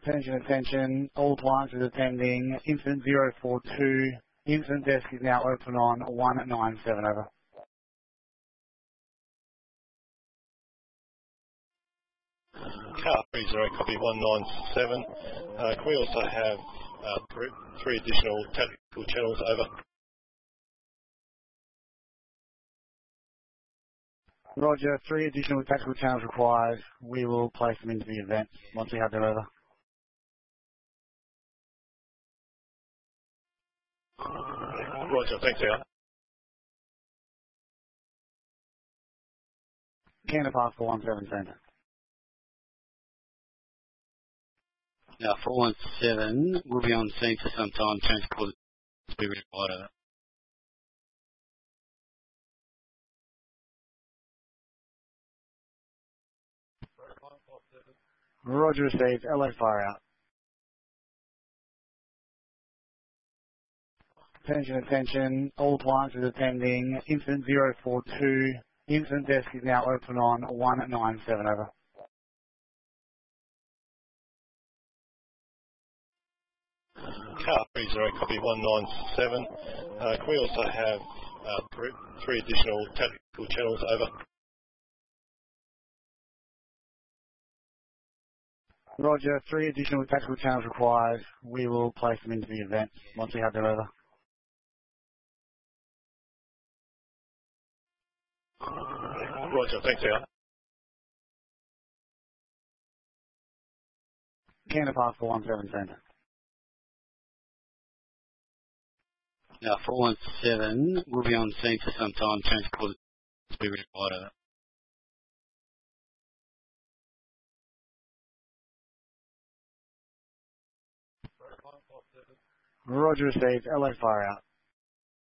Attention, all appliances attending. Incident 042. Incident desk is now open on 197, over. Car 30, copy 197. Can we also have three additional tactical channels, over? Roger, 3 additional tactical channels required. We will place them into the event once we have them, over. Roger, thanks, out. Canada pass for 177. Now, 417 will be on scene for some time. Transport to be required, over. Roger received. LA fire out. Attention, all appliances attending. Incident 042. Incident desk is now open on 197, over. Car 30, copy 197. Can we also have three additional tactical channels, over? Roger, 3 additional tactical channels required. We will place them into the event once we have them, over. Roger, thanks, out. Canada pass for 177. Now, 417 will be on scene for some time. Transport to be required, over. Roger received. LA fire out.